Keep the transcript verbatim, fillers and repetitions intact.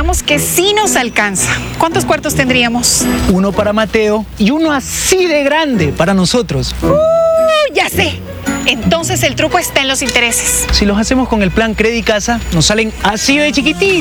digamos que sí nos alcanza. ¿Cuántos cuartos tendríamos? Uno para Mateo y uno así de grande para nosotros. Uh, ya sé. Entonces el truco está en los intereses. Si los hacemos con el plan Credicasa, nos salen así de chiquititos.